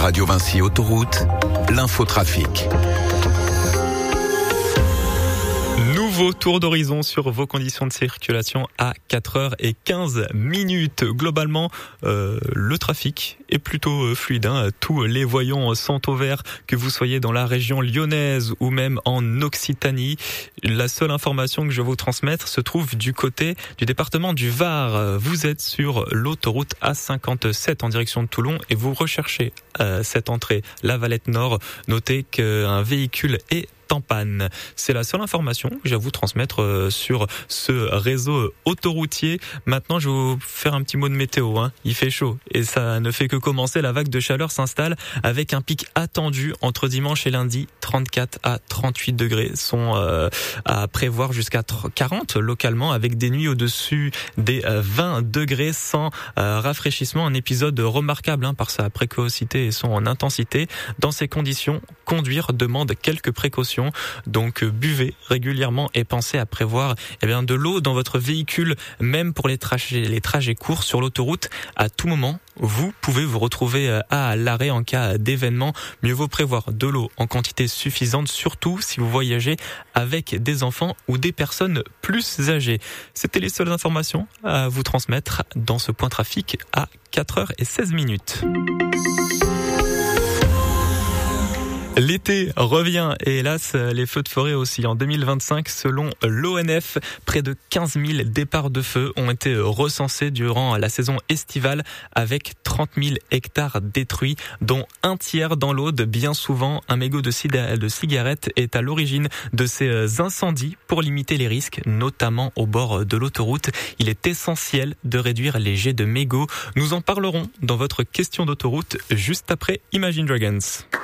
Radio Vinci Autoroute, l'infotrafic. Nouveau tour d'horizon sur vos conditions de circulation à 4h15. Globalement, le trafic est plutôt fluide. Tous les voyants sont au vert, que vous soyez dans la région lyonnaise ou même en Occitanie. La seule information que je vais vous transmettre se trouve du côté du département du Var. Vous êtes sur l'autoroute A57 en direction de Toulon et vous recherchez cette entrée, la Valette Nord. Notez qu'un véhicule est en panne. C'est la seule information que j'ai à vous transmettre sur ce réseau autoroutier. Maintenant, je vais vous faire un petit mot de météo. Il fait chaud et ça ne fait que commencer. La vague de chaleur s'installe avec un pic attendu entre dimanche et lundi. 34 à 38 degrés sont à prévoir jusqu'à 40 localement, avec des nuits au-dessus des 20 degrés sans rafraîchissement. Un épisode remarquable par sa précocité et son intensité. Dans ces conditions, conduire demande quelques précautions. Donc buvez régulièrement et pensez à prévoir de l'eau dans votre véhicule, même pour les trajets courts sur l'autoroute. À tout moment, vous pouvez vous retrouver à l'arrêt en cas d'événement. Mieux vaut prévoir de l'eau en quantité suffisante, surtout si vous voyagez avec des enfants ou des personnes plus âgées. C'était les seules informations à vous transmettre dans ce point trafic à 4h16. L'été revient et hélas, les feux de forêt aussi. En 2025, selon l'ONF, près de 15 000 départs de feu ont été recensés durant la saison estivale, avec 30 000 hectares détruits, dont un tiers dans l'Aude. Bien souvent, un mégot de cigarette est à l'origine de ces incendies. Pour limiter les risques, notamment au bord de l'autoroute, il est essentiel de réduire les jets de mégots. Nous en parlerons dans votre question d'autoroute juste après Imagine Dragons.